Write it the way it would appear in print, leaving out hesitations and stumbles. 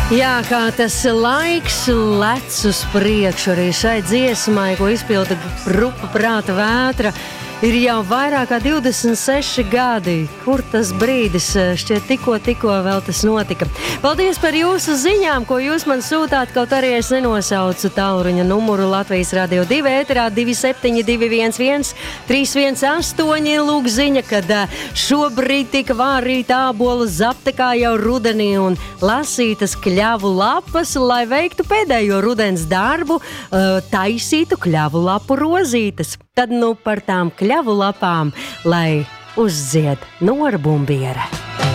Jā, kā tas laiks lec uz priekšu arī šai dziesmai, ko izpilda grupa Prāta Vētra, ir jau vairāk kā 26 gadi. Kur tas brīdis? Šķiet tikko vēl tas notika. Paldies par jūsu ziņām, ko jūs man sūtāt, kaut arī es nenosaucu tālruņa numuru Latvijas Radio 2 ēterā 27211 318. Lūk ziņa, kad šobrīd tika vārīta ābolu zaptekā jau rudenī un lasītas kļavu lapas, lai veiktu pēdējo rudens darbu, taisītu kļavu lapu rozītes. Tad nu par tām kļavu lapām, lai uzdzied Nora Bumbiere.